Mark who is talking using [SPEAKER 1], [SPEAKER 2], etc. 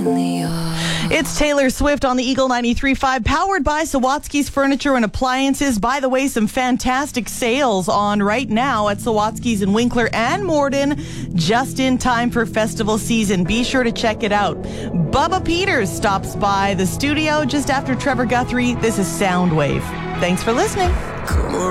[SPEAKER 1] It's Taylor Swift on the Eagle 93.5, powered by Sawatsky's Furniture and Appliances. By the way, some fantastic sales on right now at Sawatsky's in Winkler and Morden, just in time for festival season. Be sure to check it out. Bubba Peters stops by the studio just after Trevor Guthrie. This is Soundwave. Thanks for listening.